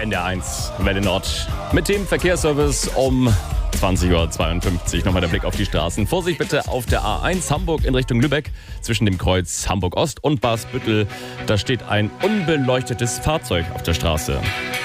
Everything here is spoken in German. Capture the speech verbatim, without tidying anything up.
N D R eins Welle Nord mit dem Verkehrsservice um zwanzig Uhr zweiundfünfzig. Nochmal der Blick auf die Straßen. Vorsicht bitte auf der A eins Hamburg in Richtung Lübeck zwischen dem Kreuz Hamburg Ost und Basbüttel. Da steht ein unbeleuchtetes Fahrzeug auf der Straße.